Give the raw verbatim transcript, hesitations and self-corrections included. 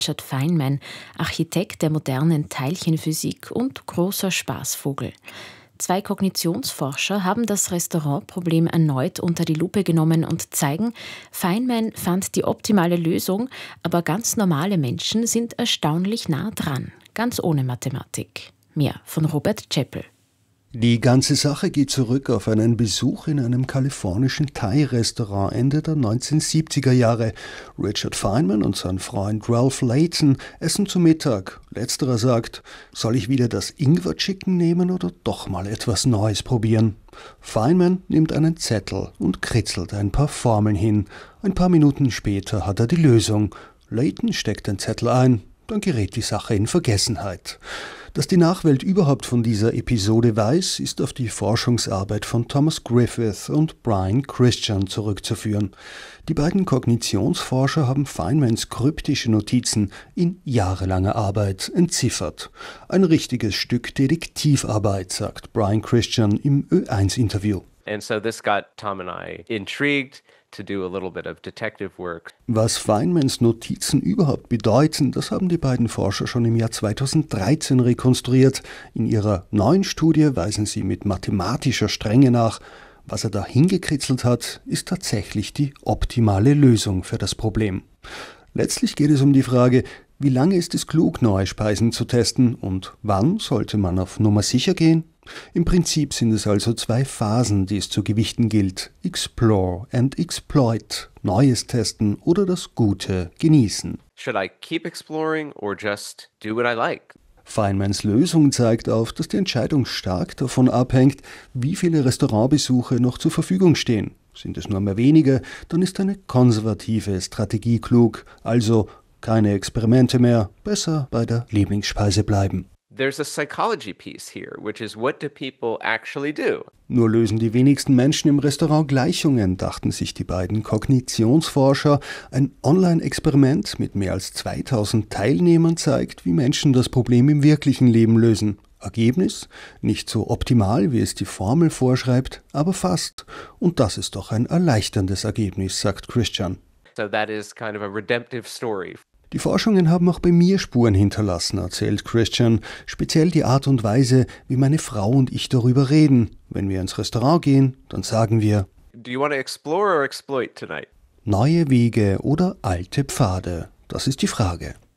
Richard Feynman, Architekt der modernen Teilchenphysik und großer Spaßvogel. Zwei Kognitionsforscher haben das Restaurantproblem erneut unter die Lupe genommen und zeigen, Feynman fand die optimale Lösung, aber ganz normale Menschen sind erstaunlich nah dran, ganz ohne Mathematik. Mehr von Robert Chappell. Die ganze Sache geht zurück auf einen Besuch in einem kalifornischen Thai-Restaurant Ende der neunzehnhundertsiebziger Jahre. Richard Feynman und sein Freund Ralph Layton essen zu Mittag. Letzterer sagt, soll ich wieder das Ingwer-Chicken nehmen oder doch mal etwas Neues probieren? Feynman nimmt einen Zettel und kritzelt ein paar Formeln hin. Ein paar Minuten später hat er die Lösung. Layton steckt den Zettel ein, dann gerät die Sache in Vergessenheit. Dass die Nachwelt überhaupt von dieser Episode weiß, ist auf die Forschungsarbeit von Thomas Griffith und Brian Christian zurückzuführen. Die beiden Kognitionsforscher haben Feynmans kryptische Notizen in jahrelanger Arbeit entziffert. Ein richtiges Stück Detektivarbeit, sagt Brian Christian im Ö eins Interview. And so this got Tom and I intrigued to do a little bit of detective work. Was Feynmans Notizen überhaupt bedeuten, das haben die beiden Forscher schon im Jahr zweitausenddreizehn rekonstruiert. In ihrer neuen Studie weisen sie mit mathematischer Strenge nach. Was er da hingekritzelt hat, ist tatsächlich die optimale Lösung für das Problem. Letztlich geht es um die Frage, wie lange ist es klug, neue Speisen zu testen und wann sollte man auf Nummer sicher gehen? Im Prinzip sind es also zwei Phasen, die es zu gewichten gilt. Explore and exploit. Neues testen oder das Gute genießen. Should I keep exploring or just do what I like? Feynmans Lösung zeigt auf, dass die Entscheidung stark davon abhängt, wie viele Restaurantbesuche noch zur Verfügung stehen. Sind es nur mehr wenige, dann ist eine konservative Strategie klug, also keine Experimente mehr, besser bei der Lieblingsspeise bleiben. There's a psychology piece here, which is what do people actually do? Nur lösen die wenigsten Menschen im Restaurant Gleichungen, dachten sich die beiden Kognitionsforscher. Ein Online-Experiment mit mehr als zweitausend Teilnehmern zeigt, wie Menschen das Problem im wirklichen Leben lösen. Ergebnis? Nicht so optimal, wie es die Formel vorschreibt, aber fast. Und das ist doch ein erleichterndes Ergebnis, sagt Christian. So that is kind of a redemptive story. Die Forschungen haben auch bei mir Spuren hinterlassen, erzählt Christian. Speziell die Art und Weise, wie meine Frau und ich darüber reden. Wenn wir ins Restaurant gehen, dann sagen wir, Do you want to explore or exploit tonight? neue Wege oder alte Pfade? Das ist die Frage.